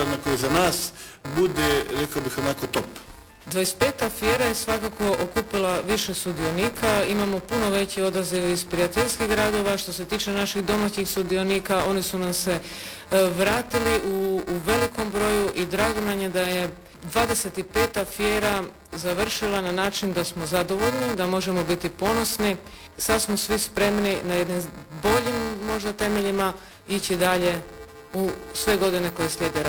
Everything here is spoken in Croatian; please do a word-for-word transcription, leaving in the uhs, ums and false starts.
jubilarna koja je za nas bude, rekao bih, onako top. dvadeset peta Fijera je svakako okupila više sudionika, imamo puno veći odaziv iz prijateljskih gradova. Što se tiče naših domaćih sudionika, oni su nam se vratili u, u velikom broju i drago nam je da je dvadeset peta Fijera završila na način da smo zadovoljni, da možemo biti ponosni. Sad smo svi spremni na jednim boljim možda temeljima ići dalje u sve godine koje slijede.